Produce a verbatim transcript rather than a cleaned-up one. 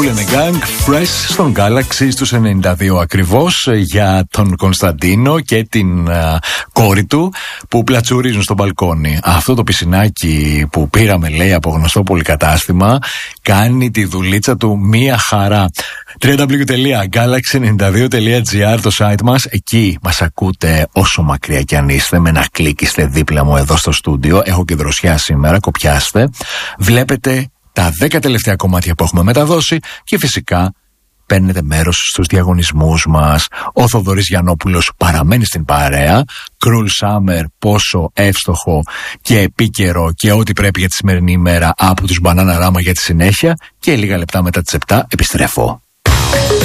Kool and the Gang, Fresh στον Galaxy στους ενενήντα δύο ακριβώς, για τον Κωνσταντίνο και την uh, κόρη του που πλατσουρίζουν στο μπαλκόνι. Αυτό το πισινάκι που πήραμε, λέει, από γνωστό πολυκατάστημα κάνει τη δουλίτσα του μία χαρά. double-u double-u double-u τελεία galaxy ενενήντα δύο τελεία gr το site μας. Εκεί μας ακούτε όσο μακριά κι αν είστε. Με ένα κλικ είστε δίπλα μου εδώ στο στούντιο. Έχω και δροσιά σήμερα, κοπιάστε. Βλέπετε τα δέκα τελευταία κομμάτια που έχουμε μεταδώσει και φυσικά παίρνετε μέρος στους διαγωνισμούς μας. Ο Θοδωρής Γιαννόπουλος παραμένει στην παρέα. Cruel Summer, πόσο εύστοχο και επίκαιρο και ό,τι πρέπει για τη σημερινή ημέρα από τους Bananarama για τη συνέχεια. Και λίγα λεπτά μετά τις επτά επιστρέφω.